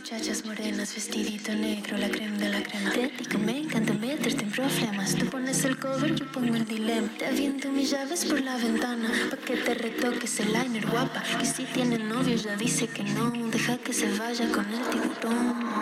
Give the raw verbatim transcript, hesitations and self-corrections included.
Muchachas morenas, vestidito negro, la crema de la crema. Te digo, me encanta meterte en problemas. Tú pones el cover, yo pongo el dilema. Te aviento mis llaves por la ventana, pa' que te retoques el liner, guapa. Que si tiene novio ya dice que no, deja que se vaya con el tiburón.